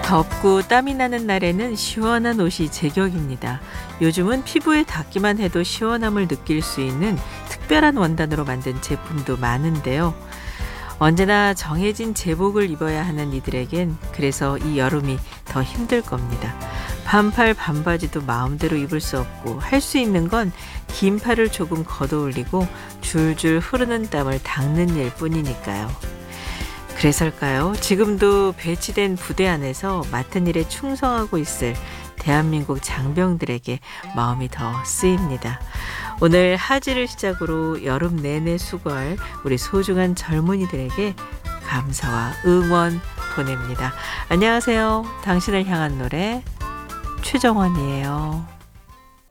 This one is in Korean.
덥고 땀이 나는 날에는 시원한 옷이 제격입니다. 요즘은 피부에 닿기만 해도 시원함을 느낄 수 있는 특별한 원단으로 만든 제품도 많은데요. 언제나 정해진 제복을 입어야 하는 이들에겐 그래서 이 여름이 더 힘들 겁니다. 반팔 반바지도 마음대로 입을 수 없고 할 수 있는 건 긴 팔을 조금 걷어올리고 줄줄 흐르는 땀을 닦는 일 뿐이니까요. 그래서일까요? 지금도 배치된 부대 안에서 맡은 일에 충성하고 있을 대한민국 장병들에게 마음이 더 쓰입니다. 오늘 하지를 시작으로 여름 내내 수고할 우리 소중한 젊은이들에게 감사와 응원 보냅니다. 안녕하세요. 당신을 향한 노래 최정원이에요.